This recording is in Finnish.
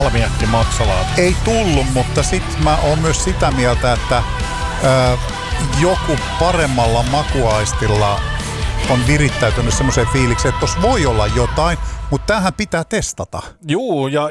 Salmiakki maksalaat. Ei tullut, mutta sitten mä oon myös sitä mieltä, että joku paremmalla makuaistilla on virittäytynyt semmoiseen fiilikseen, että tossa voi olla jotain, mutta tämähän pitää testata. Juu, ja